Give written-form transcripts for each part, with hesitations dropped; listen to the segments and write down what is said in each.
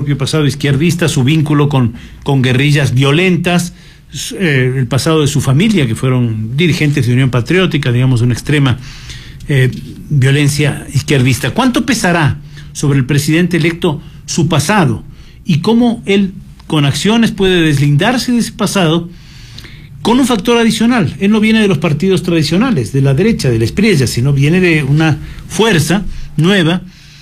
propio pasado izquierdista, su vínculo con guerrillas violentas, el pasado de su familia, que fueron dirigentes de Unión Patriótica, digamos, de una extrema violencia izquierdista. ¿Cuánto pesará sobre el presidente electo su pasado y cómo él con acciones puede deslindarse de ese pasado? Con un factor adicional, él no viene de los partidos tradicionales, de la derecha, de la Espriella, sino viene de una fuerza nueva,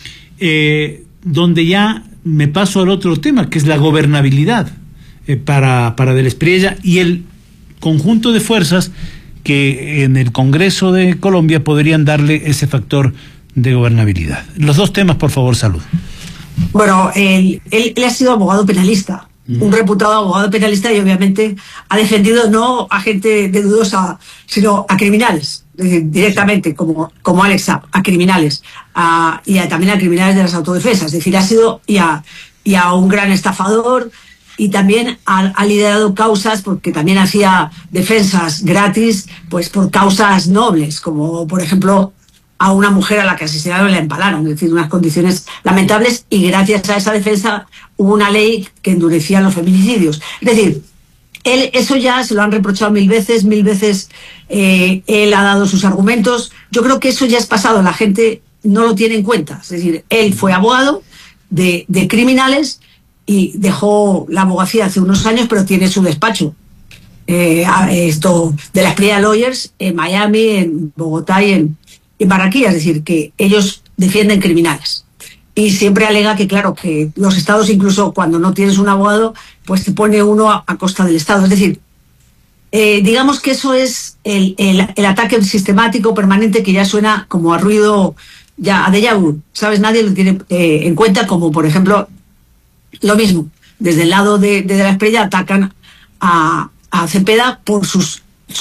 donde ya me paso al otro tema, que es la gobernabilidad para de la Espriella y el conjunto de fuerzas que en el Congreso de Colombia podrían darle ese factor de gobernabilidad. Los dos temas, por favor, Salud. Bueno, él ha sido abogado penalista. Un reputado abogado penalista, y obviamente ha defendido no a gente de dudosa, sino a criminales, directamente, como Alex Saab, a criminales, también a criminales de las autodefensas. Es decir, ha sido y a un gran estafador, y también ha liderado causas, porque también hacía defensas gratis, pues por causas nobles, como por ejemplo a una mujer a la que asesinaron y la empalaron, es decir, unas condiciones lamentables, y gracias a esa defensa hubo una ley que endurecía los feminicidios. Es decir, él, eso ya se lo han reprochado mil veces, él ha dado sus argumentos. Yo creo que eso ya es pasado, la gente no lo tiene en cuenta. Es decir, él fue abogado de criminales y dejó la abogacía hace unos años, pero tiene su despacho. Esto de la Espriella Lawyers en Miami, en Bogotá y en Barranquilla, es decir, que ellos defienden criminales. Y siempre alega que, claro, que los estados, incluso cuando no tienes un abogado, pues te pone uno a costa del estado. Es decir, digamos que eso es el ataque sistemático, permanente, que ya suena como a ruido, ya a déjà vu, ¿sabes? Nadie lo tiene en cuenta, como por ejemplo, lo mismo, desde el lado de la Espriella atacan a Cepeda por sus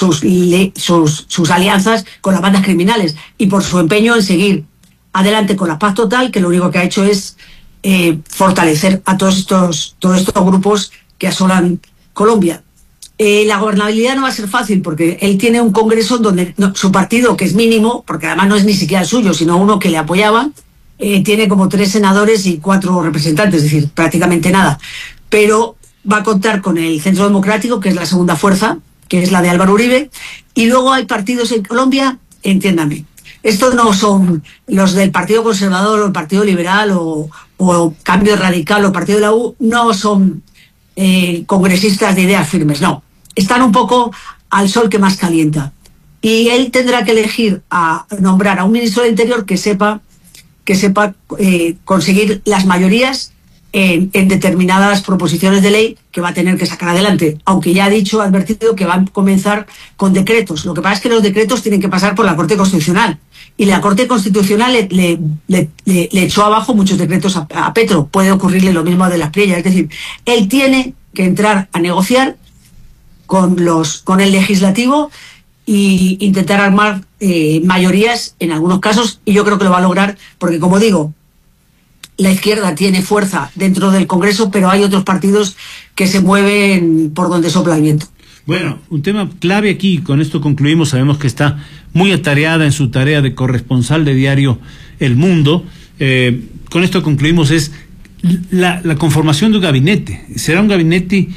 alianzas con las bandas criminales y por su empeño en seguir adelante con la paz total, que lo único que ha hecho es fortalecer a todos estos grupos que asolan Colombia. La gobernabilidad no va a ser fácil, porque él tiene un congreso donde su partido, que es mínimo, porque además no es ni siquiera el suyo, sino uno que le apoyaba, tiene como 3 senadores y 4 representantes, es decir, prácticamente nada. Pero va a contar con el Centro Democrático, que es la segunda fuerza, que es la de Álvaro Uribe, y luego hay partidos en Colombia, entiéndame, estos no son los del Partido Conservador o el Partido Liberal o Cambio Radical o Partido de la U, no son congresistas de ideas firmes, no, están un poco al sol que más calienta, y él tendrá que elegir nombrar a un ministro del Interior que sepa conseguir las mayorías en determinadas proposiciones de ley que va a tener que sacar adelante, aunque ya ha advertido que va a comenzar con decretos. Lo que pasa es que los decretos tienen que pasar por la Corte Constitucional, y la Corte Constitucional le echó abajo muchos decretos a Petro. Puede ocurrirle lo mismo de la Espriella. Es decir, él tiene que entrar a negociar con el legislativo e intentar armar mayorías en algunos casos, y yo creo que lo va a lograr, porque, como digo, la izquierda tiene fuerza dentro del Congreso, pero hay otros partidos que se mueven por donde sopla el viento. Bueno, un tema clave aquí, con esto concluimos, sabemos que está muy atareada en su tarea de corresponsal de diario El Mundo, con esto concluimos, es la conformación de un gabinete. Será un gabinete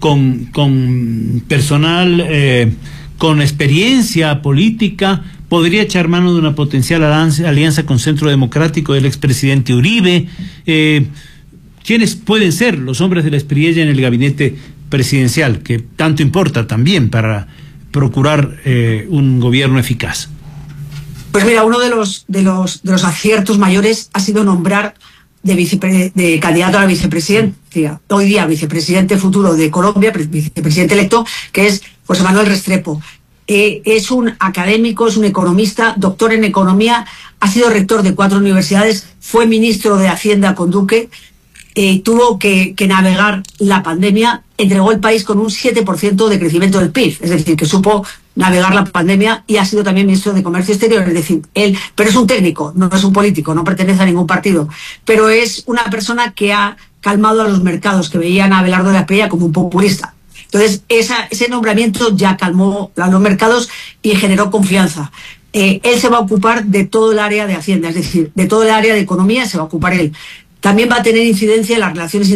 con personal, con experiencia política. Podría echar mano de una potencial alianza con Centro Democrático del expresidente Uribe. ¿Quiénes pueden ser los hombres de la Espriella en el gabinete presidencial, que tanto importa también para procurar un gobierno eficaz? Pues mira, uno de los aciertos mayores ha sido nombrar de candidato a la vicepresidencia, hoy día vicepresidente futuro de Colombia, vicepresidente electo, que es José Manuel Restrepo. Es un académico, es un economista, doctor en economía, ha sido rector de 4 universidades, fue ministro de Hacienda con Duque, tuvo que navegar la pandemia, entregó el país con un 7% de crecimiento del PIB, es decir, que supo navegar la pandemia, y ha sido también ministro de Comercio Exterior, es decir, pero es un técnico, no es un político, no pertenece a ningún partido, pero es una persona que ha calmado a los mercados, que veían a Abelardo de la Espriella como un populista. Entonces, ese nombramiento ya calmó a los mercados y generó confianza. Él se va a ocupar de todo el área de Hacienda, es decir, de todo el área de economía se va a ocupar él. También va a tener incidencia en las relaciones